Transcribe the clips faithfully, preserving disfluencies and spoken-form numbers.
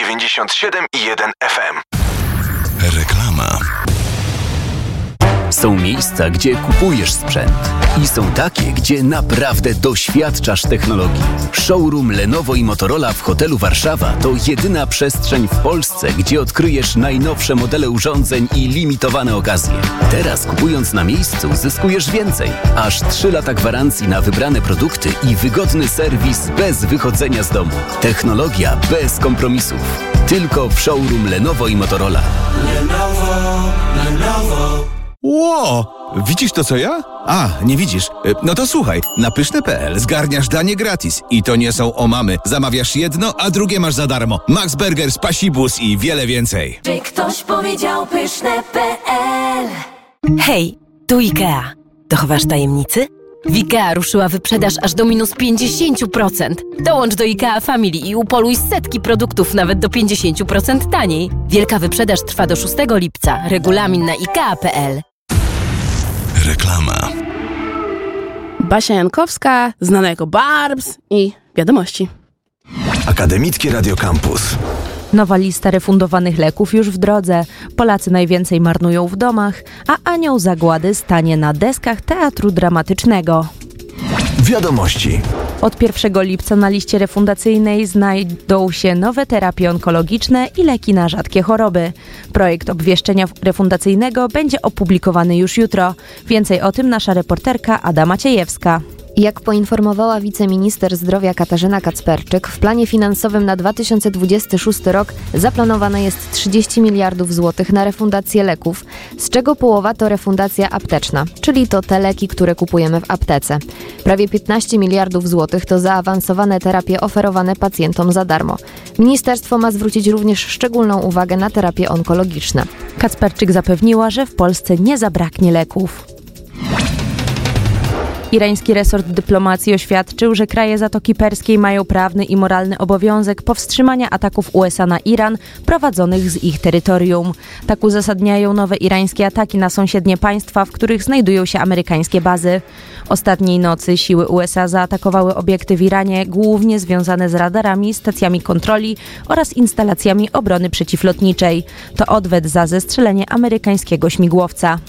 dziewięćdziesiąt siedem i jeden F M. Reklama. Są miejsca, gdzie kupujesz sprzęt i są takie, gdzie naprawdę doświadczasz technologii. Showroom Lenovo i Motorola w hotelu Warszawa to jedyna przestrzeń w Polsce, gdzie odkryjesz najnowsze modele urządzeń i limitowane okazje. Teraz kupując na miejscu zyskujesz więcej. Aż trzy lata gwarancji na wybrane produkty i wygodny serwis bez wychodzenia z domu. Technologia bez kompromisów. Tylko w showroom Lenovo i Motorola. Lenovo, Lenovo. Ło! Widzisz to, co ja? A, nie widzisz. No to słuchaj, na pyszne kropka p l zgarniasz danie gratis. I to nie są omamy. Zamawiasz jedno, a drugie masz za darmo. Max Burger, Spasibus i wiele więcej. Czy ktoś powiedział pyszne kropka p l? Hej, tu IKEA. Dochowasz tajemnicy? W IKEA ruszyła wyprzedaż aż do minus pięćdziesiąt procent. Dołącz do IKEA Family i upoluj setki produktów nawet do pięćdziesiąt procent taniej. Wielka wyprzedaż trwa do szóstego lipca. Regulamin na ikea kropka p l. Reklama. Basia Jankowska, znana jako Barbs i wiadomości. Akademickie Radio Campus. Nowa lista refundowanych leków już w drodze. Polacy najwięcej marnują w domach, a anioł zagłady stanie na deskach teatru dramatycznego. Wiadomości. Od pierwszego lipca na liście refundacyjnej znajdą się nowe terapie onkologiczne i leki na rzadkie choroby. Projekt obwieszczenia refundacyjnego będzie opublikowany już jutro. Więcej o tym nasza reporterka Ada Maciejewska. Jak poinformowała wiceminister zdrowia Katarzyna Kacperczyk, w planie finansowym na dwa tysiące dwudziesty szósty rok zaplanowane jest trzydzieści miliardów złotych na refundację leków, z czego połowa to refundacja apteczna, czyli to te leki, które kupujemy w aptece. Prawie piętnaście miliardów złotych to zaawansowane terapie oferowane pacjentom za darmo. Ministerstwo ma zwrócić również szczególną uwagę na terapie onkologiczne. Kacperczyk zapewniła, że w Polsce nie zabraknie leków. Irański resort dyplomacji oświadczył, że kraje Zatoki Perskiej mają prawny i moralny obowiązek powstrzymania ataków U S A na Iran prowadzonych z ich terytorium. Tak uzasadniają nowe irańskie ataki na sąsiednie państwa, w których znajdują się amerykańskie bazy. Ostatniej nocy siły U S A zaatakowały obiekty w Iranie, głównie związane z radarami, stacjami kontroli oraz instalacjami obrony przeciwlotniczej. To odwet za zestrzelenie amerykańskiego śmigłowca.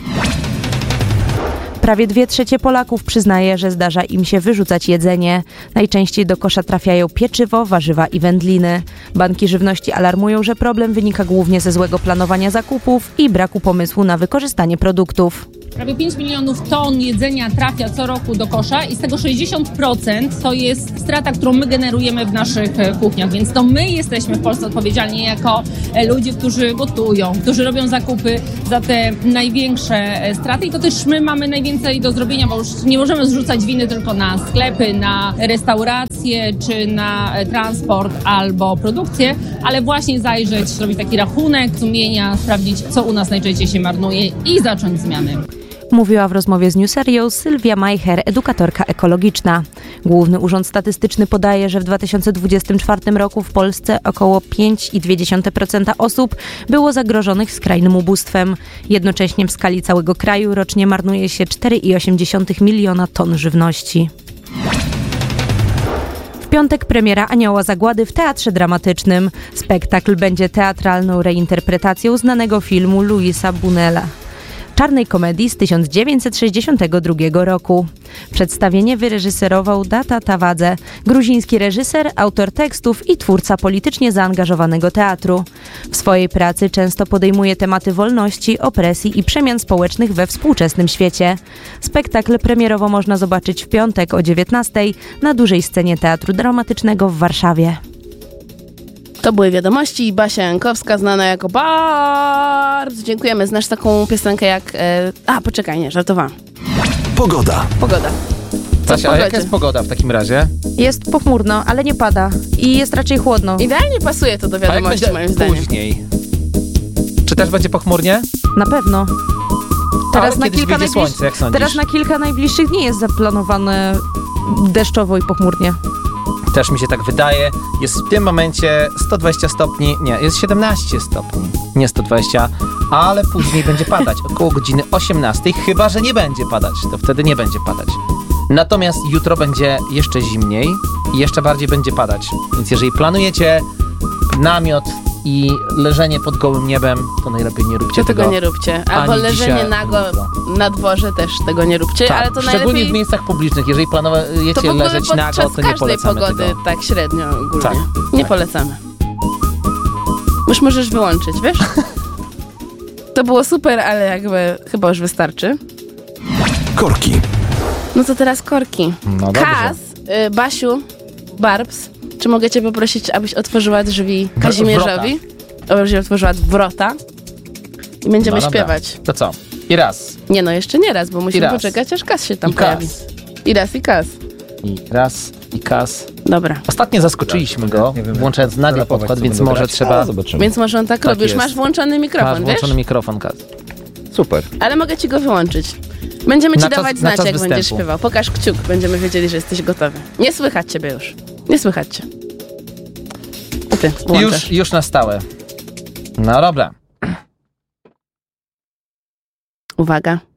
Prawie dwie trzecie Polaków przyznaje, że zdarza im się wyrzucać jedzenie. Najczęściej do kosza trafiają pieczywo, warzywa i wędliny. Banki żywności alarmują, że problem wynika głównie ze złego planowania zakupów i braku pomysłu na wykorzystanie produktów. Prawie pięć milionów ton jedzenia trafia co roku do kosza i z tego sześćdziesiąt procent to jest strata, którą my generujemy w naszych kuchniach, więc to my jesteśmy w Polsce odpowiedzialni jako ludzie, którzy gotują, którzy robią zakupy za te największe straty i to też my mamy najwięcej do zrobienia, bo już nie możemy zrzucać winy tylko na sklepy, na restauracje czy na transport albo produkcję, ale właśnie zajrzeć, zrobić taki rachunek sumienia, sprawdzić, co u nas najczęściej się marnuje i zacząć zmiany. Mówiła w rozmowie z Newserią Sylwia Majcher, edukatorka ekologiczna. Główny Urząd Statystyczny podaje, że w dwa tysiące dwudziestym czwartym roku w Polsce około pięć przecinek dwie dziesiąte procent osób było zagrożonych skrajnym ubóstwem. Jednocześnie w skali całego kraju rocznie marnuje się cztery przecinek osiem miliona ton żywności. W piątek premiera Anioła Zagłady w Teatrze Dramatycznym. Spektakl będzie teatralną reinterpretacją znanego filmu Louisa Buñuela, czarnej komedii z tysiąc dziewięćset sześćdziesiątego drugiego roku. Przedstawienie wyreżyserował Data Tawadze, gruziński reżyser, autor tekstów i twórca politycznie zaangażowanego teatru. W swojej pracy często podejmuje tematy wolności, opresji i przemian społecznych we współczesnym świecie. Spektakl premierowo można zobaczyć w piątek o dziewiętnastej na dużej scenie Teatru Dramatycznego w Warszawie. To były wiadomości i Basia Jankowska, znana jako Barbs. Dziękujemy. Znasz taką piosenkę jak... E... A, poczekaj, nie, żartowałam. Pogoda. Pogoda. Stasia, a jaka jest pogoda w takim razie? Jest pochmurno, ale nie pada i jest raczej chłodno. Idealnie pasuje to do wiadomości, moim zdaniem. Później. Czy też będzie pochmurnie? Na pewno. Teraz na, kilka najbliż... słońce, jak sądzisz? teraz na kilka najbliższych dni jest zaplanowane deszczowo i pochmurnie. Też mi się tak wydaje. Jest w tym momencie sto dwadzieścia stopni, nie, jest siedemnaście stopni, nie sto dwadzieścia, ale później będzie padać około godziny osiemnastej, chyba że nie będzie padać, to wtedy nie będzie padać. Natomiast jutro będzie jeszcze zimniej i jeszcze bardziej będzie padać, więc jeżeli planujecie namiot i leżenie pod gołym niebem, to najlepiej nie róbcie To tego tego. nie róbcie. Albo Ani leżenie dzisiaj, nago ani jutro. na dworze też tego nie róbcie, Tak, ale to szczególnie najlepiej... w miejscach publicznych. Jeżeli To planujecie w ogóle leżeć podczas nago, to nie każdej polecamy pogody tego. tak średnio ogólnie. Tak, nie tak. polecamy. Już możesz wyłączyć, wiesz? To było super, ale jakby chyba już wystarczy. Korki. No to teraz korki. No dobrze. Kaz, y, Basiu, Barbs, czy mogę cię poprosić, abyś otworzyła drzwi Kazimierzowi? Abyś otworzyła wrota i będziemy No dobra. śpiewać. To co? I raz. Nie no, jeszcze nie raz, bo musimy raz. poczekać, aż Kaz się tam I pojawi. Kaz. I raz, i Kaz. I raz, i kas. Dobra. Ostatnio zaskoczyliśmy go, włączając nagle podkład, więc może trzeba... Więc może on tak, Tak robi. Już jest. masz włączony Masz mikrofon, włączony wiesz? mikrofon, Kaz. Super. Ale mogę ci go wyłączyć. Będziemy ci Na czas- dawać na znać, czas jak występu. będziesz śpiewał. Pokaż kciuk, będziemy wiedzieli, że jesteś gotowy. Nie słychać ciebie już. Nie słychać cię. I ty, włączasz. Już, już na stałe. No dobra. Uwaga.